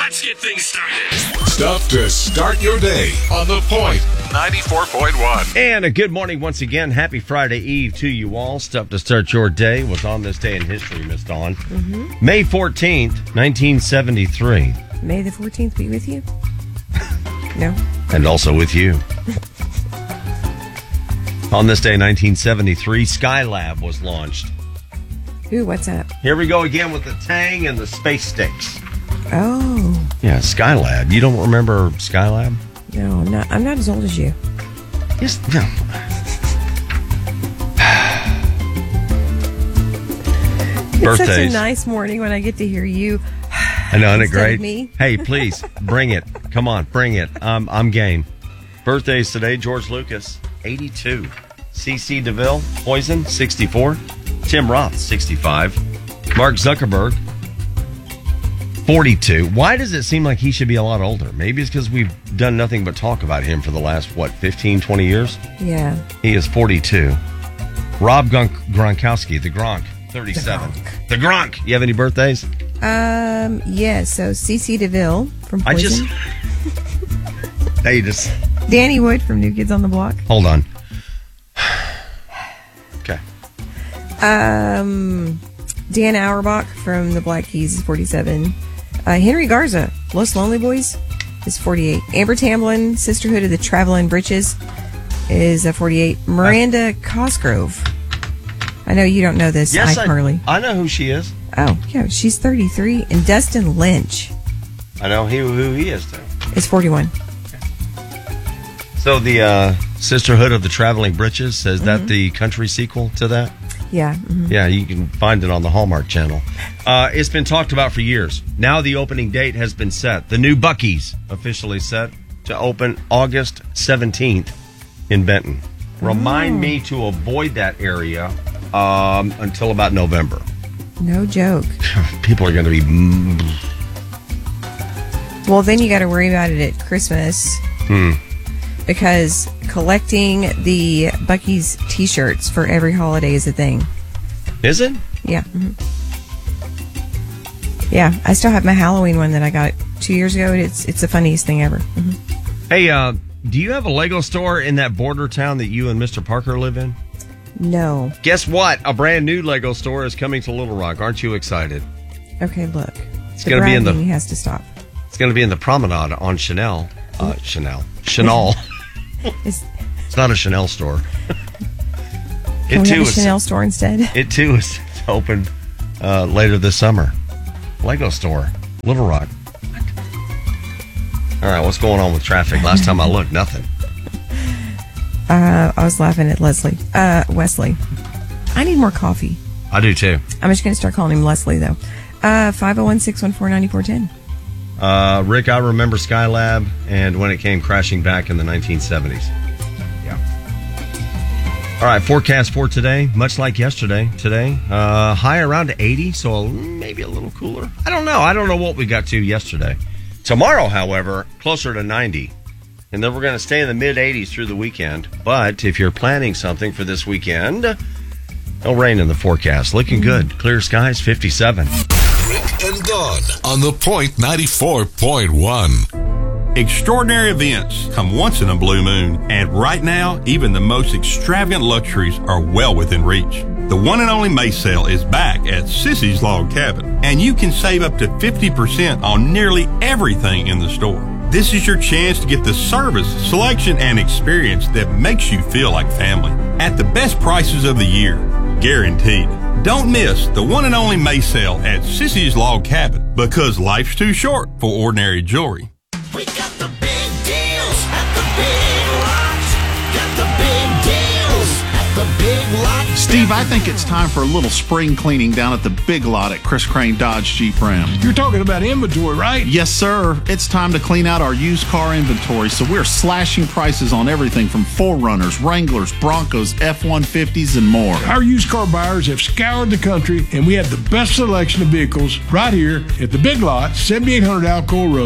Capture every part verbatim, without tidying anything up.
Let's get things started. Stuff to start your day on The Point ninety-four point one. And a good morning once again. Happy Friday Eve to you all. Stuff to start your day was on this day in history, Miss Dawn. Mm-hmm. May fourteenth, nineteen seventy-three. May the fourteenth be with you? No. And also with you. On this day, nineteen seventy-three, Skylab was launched. Ooh, what's up? Here we go again with the Tang and the space sticks. Oh. Yeah, Skylab. You don't remember Skylab? No, I'm not. I'm not as old as you. Yes. No. It's Birthdays. such a nice morning when I get to hear you. I know, isn't it instead great? of me. Hey, please, bring it. Come on, bring it. Um, I'm game. Birthdays today, George Lucas, eighty-two. C C DeVille, Poison, sixty-four. Tim Roth, sixty-five. Mark Zuckerberg, forty-two. Why does it seem like he should be a lot older? Maybe it's because we've done nothing but talk about him for the last, what, fifteen, twenty years? Yeah. He is forty-two. Rob Gronk- Gronkowski, the Gronk, thirty-seven. The Gronk. the Gronk. You have any birthdays? Um. Yeah. So C C DeVille from Poison. I just... Hey, just... Danny Wood from New Kids on the Block. Hold on. Okay. Um, Dan Auerbach from the Black Keys is forty-seven. Uh, Henry Garza, Los Lonely Boys, is forty-eight. Amber Tamblyn, Sisterhood of the Traveling Breeches, is uh, forty-eight. Miranda Cosgrove. I know you don't know this, Yes, iCarly. I, I know who she is. Oh, yeah, she's thirty-three. And Dustin Lynch I know he, who he is, too. is forty-one. So the uh, Sisterhood of the Traveling Breeches, is Mm-hmm. that the country sequel to that? Yeah. Mm-hmm. Yeah, you can find it on the Hallmark Channel. Uh, it's been talked about for years. Now the opening date has been set. The new Buc-ee's officially set to open August seventeenth in Benton. Remind Oh. me to avoid that area um, until about November. No joke. People are going to be... Mm, Well, then you got to worry about it at Christmas. Hmm. Because collecting the Buc-ee's T-shirts for every holiday is a thing. Is it? Yeah. Mm-hmm. Yeah, I still have my Halloween one that I got two years ago. It's it's the funniest thing ever. Mm-hmm. Hey, uh, do you have a Lego store in that border town that you and Mister Parker live in? No. Guess what? A brand new Lego store is coming to Little Rock. Aren't you excited? Okay, look. It's The going to be in the. bragging has to stop. It's going to be in the promenade on Chanel. Uh, Chanel. Chanel. Is, It's not a Chanel store. can we have a is, Chanel store instead? It too is to open uh, later this summer. Lego store, Little Rock. All right, what's going on with traffic? Last time I looked, nothing. Uh, I was laughing at Leslie. Uh, Wesley. I need more coffee. I do too. I'm just going to start calling him Leslie, though. Uh, five oh one, six one four, nine four one zero. Uh, Rick, I remember Skylab and when it came crashing back in the nineteen seventies. Yeah. All right, forecast for today, much like yesterday. Today, uh, high around eighty, so maybe a little cooler. I don't know. I don't know what we got to yesterday. Tomorrow, however, closer to ninety. And then we're going to stay in the mid eighties through the weekend. But if you're planning something for this weekend, no rain in the forecast. Looking good. Clear skies, fifty-seven. Rick and Dawn on The Point ninety-four point one. Extraordinary events come once in a blue moon, and right now, even the most extravagant luxuries are well within reach. The one and only May sale is back at Sissy's Log Cabin, and you can save up to fifty percent on nearly everything in the store. This is your chance to get the service, selection, and experience that makes you feel like family at the best prices of the year, guaranteed. Don't miss the one and only May sale at Sissy's Log Cabin, because life's too short for ordinary jewelry. We got the big deals at the Big Lots. Got the big deals at the Big Lots. Steve, I think it's time for a little spring cleaning down at the Big Lot at Chris Crane Dodge Jeep Ram. You're talking about inventory, right? Yes, sir. It's time to clean out our used car inventory, so we're slashing prices on everything from four runners, Wranglers, Broncos, F one fifties, and more. Our used car buyers have scoured the country, and we have the best selection of vehicles right here at the Big Lot, seventy-eight hundred Alcoa Road,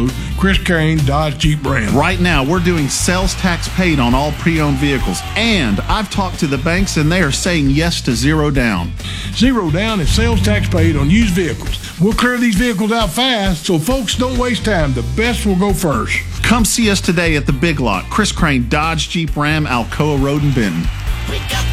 Chris Crane, Dodge Jeep Ram. Right now, we're doing sales tax paid on all pre-owned vehicles. And I've talked to the banks, and they are saying yes to zero down. Zero down and sales tax paid on used vehicles. We'll clear these vehicles out fast, so folks don't waste time. The best will go first. Come see us today at the Big Lot, Chris Crane, Dodge Jeep Ram, Alcoa Road in Benton. We got